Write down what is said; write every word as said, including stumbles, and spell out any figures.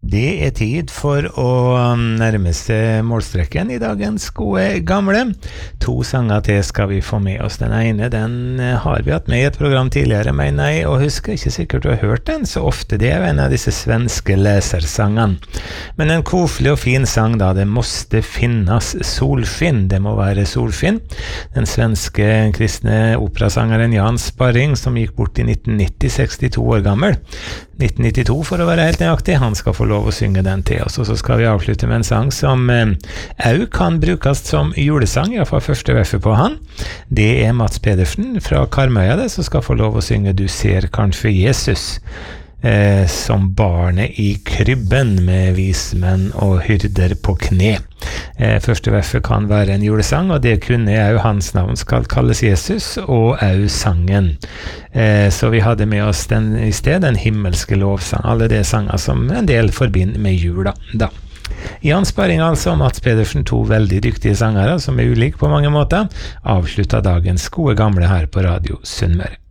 Det er tid for å nærme seg målstreken I dagens gode gamle. To sanger til skal vi få med oss. Den ene, den har vi hatt med I et program tidligere, mener jeg, og husker ikke sikkert du har hørt den så ofte. Det er jo en av disse svenske lesersangene. Men en kofelig og fin sang da, det måste finnas solfinn. Det må være solfinn. Den svenske kristne operasangeren Jan Sparring, som gikk bort I nitten nitti, sekstito år gammel. nitten nittito for å være helt nøyaktig. Han skal få lov å synge den til oss, og så skal vi avslutte med en sang som eh, også kan brukes som julesang, I hvert fall første verset på han. Det er Mats Pedersen fra Karmøya det, som skal få lov å synge Du ser kanskje Jesus eh, som barnet I krybben med vismenn og hyrder på kne. Eh, første verset kan være en julesang, og det kunne jo hans navn skal kalles Jesus, og også sangen. Eh, så vi hadde med oss den I sted, den himmelske lovsang, alle de sanger som en del forbinder med jula da. Jan Sparring altså, Mats Pedersen, to veldig dyktige sangere som er ulike på mange måter, avsluttet dagens gode gamle her på Radio Sunnmøre.